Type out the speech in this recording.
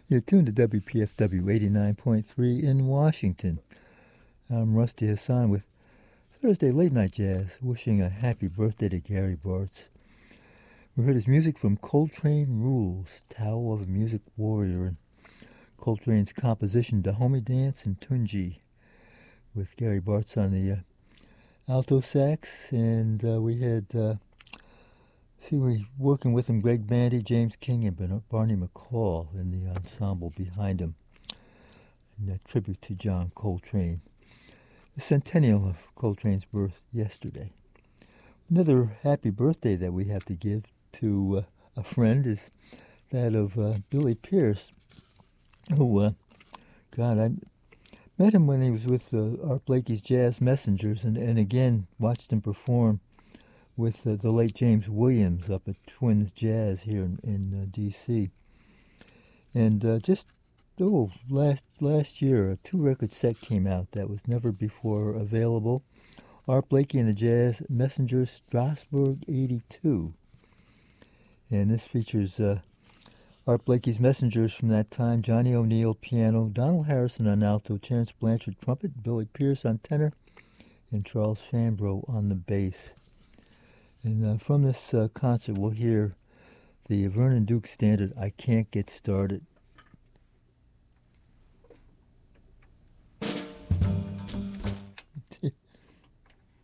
You're tuned to WPFW 89.3 in Washington. I'm Rusty Hassan with Thursday Late Night Jazz, wishing a happy birthday to Gary Bartz. We heard his music from Coltrane Rules, Tao of a Music Warrior, and Coltrane's composition Dahomey Dance and Tunji, with Gary Bartz on the alto sax, and we had we working with him, Greg Bandy, James King, and Barney McCall in the ensemble behind him, in a tribute to John Coltrane. The centennial of Coltrane's birth yesterday. Another happy birthday that we have to give to a friend is that of Billy Pierce, who, I met him when he was with Art Blakey's Jazz Messengers, and again watched him perform with the late James Williams up at Twins Jazz here in D.C. And last year, a two-record set came out that was never before available. Art Blakey and the Jazz Messengers, Strasbourg 82. And this features Art Blakey's Messengers from that time, Johnny O'Neill piano, Donald Harrison on alto, Terence Blanchard trumpet, Billy Pierce on tenor, and Charles Fambro on the bass. And from this concert, we'll hear the Vernon Duke standard, I Can't Get Started.